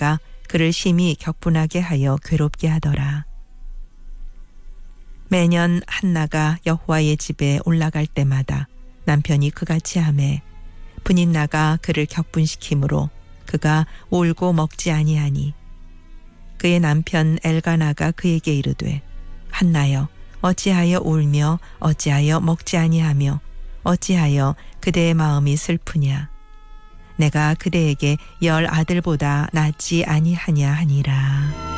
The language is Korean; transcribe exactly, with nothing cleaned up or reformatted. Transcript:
한나가 그를 심히 격분하게 하여 괴롭게 하더라. 매년 한나가 여호와의 집에 올라갈 때마다 남편이 그같이 하매 분인나가 그를 격분시키므로 그가 울고 먹지 아니하니 그의 남편 엘가나가 그에게 이르되 한나여 어찌하여 울며 어찌하여 먹지 아니하며 어찌하여 그대의 마음이 슬프냐 내가 그대에게 열 아들보다 낫지 아니하냐 하니라.